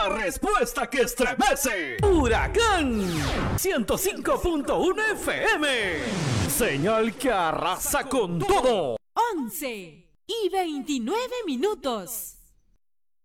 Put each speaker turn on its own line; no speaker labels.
La respuesta que estremece. Huracán 105.1 FM. Señal que arrasa con todo.
11:29.